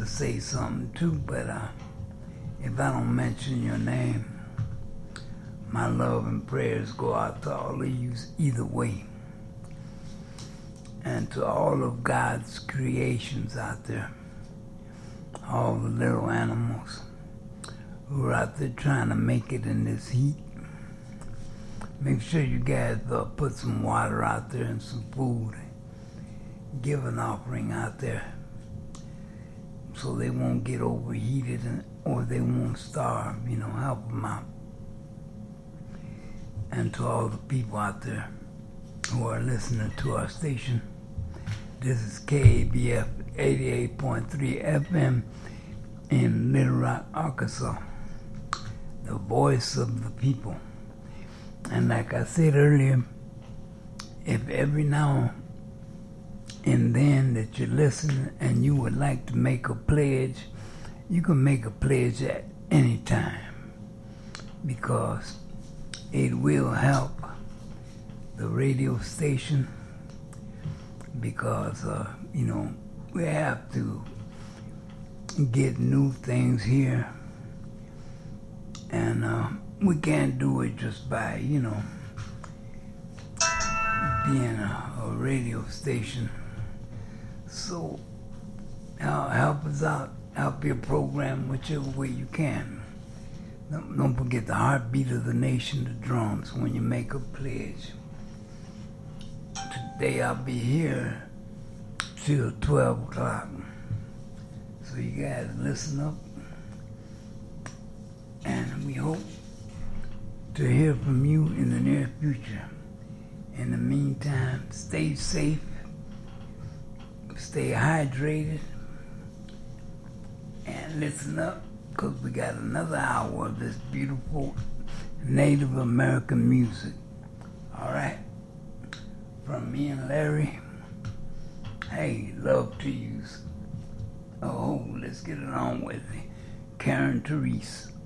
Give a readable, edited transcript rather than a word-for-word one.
say something too, but if I don't mention your name, my love and prayers go out to all of you either way. And to all of God's creations out there, all the little animals who are out there trying to make it in this heat. Make sure you guys put some water out there and some food. Give an offering out there so they won't get overheated or they won't starve. Help them out. And to all the people out there who are listening to our station, this is KABF 88.3 FM in Little Rock, Arkansas, the voice of the people. And like I said earlier, if every now and then that you listen and you would like to make a pledge, you can make a pledge at any time, because it will help the radio station, because we have to get new things here, and we can't do it just by being a radio station. So help us out, help your program whichever way you can. Don't forget the heartbeat of the nation, the drums, when you make a pledge. Today I'll be here till 12 o'clock. So you guys listen up. And we hope to hear from you in the near future. In the meantime, stay safe, stay hydrated, and listen up, because we got another hour of this beautiful Native American music. All right? From me and Larry, hey, love to you. Oh, let's get it on with it. Karen Therese.